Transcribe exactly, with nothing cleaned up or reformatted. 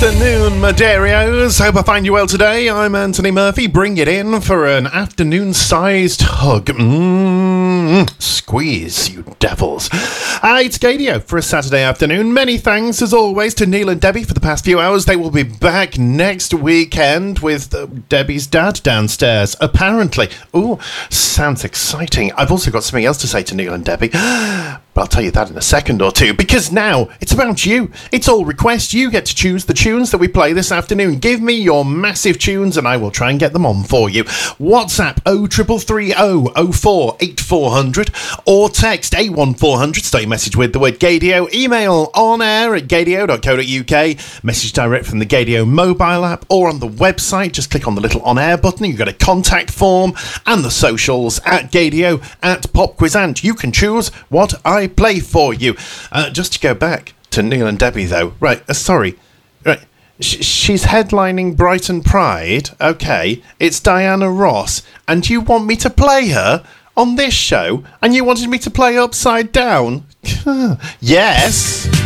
afternoon, Maderios. Hope I find you well today. I'm Anthony Murphy. Bring it in for an afternoon-sized hug. Mmm, squeeze, you devils. Uh, it's Gadio for a Saturday afternoon. Many thanks, as always, to Neil and Debbie for the past few hours. They will be back next weekend with uh, Debbie's dad downstairs, apparently. Ooh, sounds exciting. I've also got something else to say to Neil and Debbie. But I'll tell you that in a second or two, because now it's about you. It's all requests. You get to choose the tunes that we play this afternoon. Give me your massive tunes and I will try and get them on for you. WhatsApp oh three three three oh oh four eight four hundred or text eight one four hundred. Start your message with the word Gadio. Email on air at gadio dot co dot uk. Message direct from the Gadio mobile app or on the website. Just click on the little on air button. You've got a contact form and the socials at Gadio, at Pop Quizant. You can choose what I play for you. Uh, just to go back to Neil and Debbie, though. Right, uh, sorry. Right, Sh- she's headlining Brighton Pride. Okay, it's Diana Ross. And you want me to play her on this show? And you wanted me to play Upside Down? Yes.